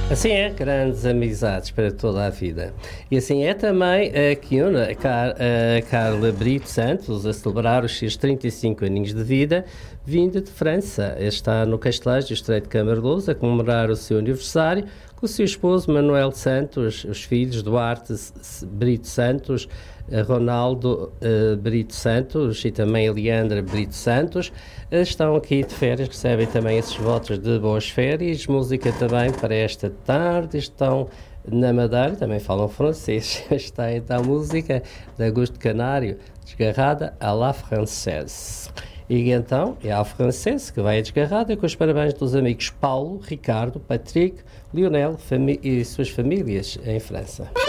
Assim é, grandes amizades para toda a vida. E assim é também que une a Carla Brito Santos a celebrar os seus 35 aninhos de vida, vinda de França. Está no Castelejo do Estreito de Camargoso a comemorar o seu aniversário com o seu esposo Manuel Santos, os filhos Duarte Brito Santos, Ronaldo Brito Santos e também a Leandra Brito Santos. Estão aqui de férias, recebem também esses votos de boas férias, música também para esta tarde, estão na Madeira, também falam francês. Está então a música de Augusto Canário, Desgarrada à la Française. E então é ao francês que vai a desgarrada com os parabéns dos amigos Paulo, Ricardo, Patrick, Lionel e suas famílias em França.